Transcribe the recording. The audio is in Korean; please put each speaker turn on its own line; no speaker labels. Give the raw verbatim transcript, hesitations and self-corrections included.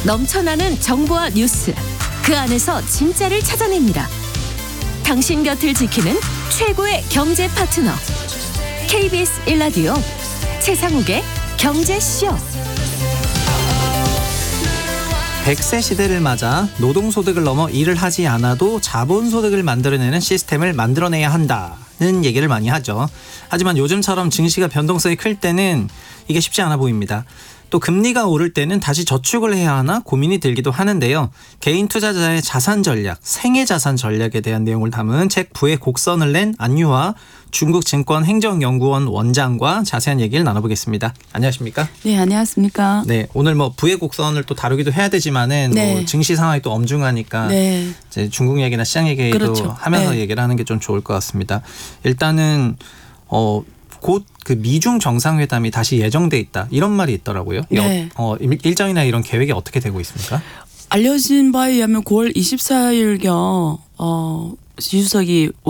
넘쳐나는 정보와 뉴스, 그 안에서 진짜를 찾아냅니다. 당신 곁을 지키는 최고의 경제 파트너 케이비에스 일 라디오 최상욱의 경제쇼.
백 세 시대를 맞아 노동소득을 넘어 일을 하지 않아도 자본소득을 만들어내는 시스템을 만들어내야 한다는 얘기를 많이 하죠. 하지만 요즘처럼 증시가 변동성이 클 때는 이게 쉽지 않아 보입니다. 또 금리가 오를 때는 다시 저축을 해야 하나 고민이 들기도 하는데요. 개인 투자자의 자산 전략, 생애 자산 전략에 대한 내용을 담은 책 부의 곡선을 낸 안유화 중국증권행정연구원 원장과 자세한 얘기를 나눠보겠습니다. 안녕하십니까?
네, 안녕하십니까?
네, 오늘 뭐 부의 곡선을 또 다루기도 해야 되지만은
네.
뭐 증시 상황이 또 엄중하니까
네.
이제 중국 얘기나 시장 얘기도
그렇죠.
하면서
네.
얘기를 하는 게 좀 좋을 것 같습니다. 일단은 어. 곧 그 미중 정상회담이 다시 예정돼 있다 이런 말이 있더라고요.
네.
어, 일정이나 이런 계획이 어떻게 되고 있습니까?
알려진 바에 의하면 구월 이십사일경 어, 시 주석이